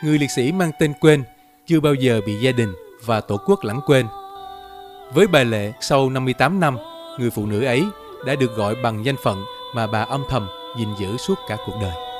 người liệt sĩ mang tên Quên chưa bao giờ bị gia đình và tổ quốc lãng quên. Với bà Lệ, sau 58 năm, người phụ nữ ấy đã được gọi bằng danh phận mà bà âm thầm gìn giữ suốt cả cuộc đời.